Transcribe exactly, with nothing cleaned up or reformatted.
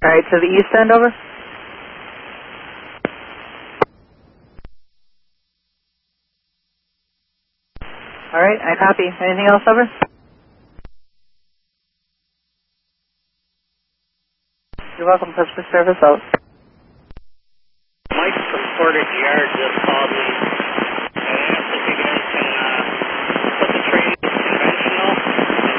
All right, to the east end, over. All right, I copy. Anything else, over? You're welcome, customer service out. Mike from Portage Yard just called me.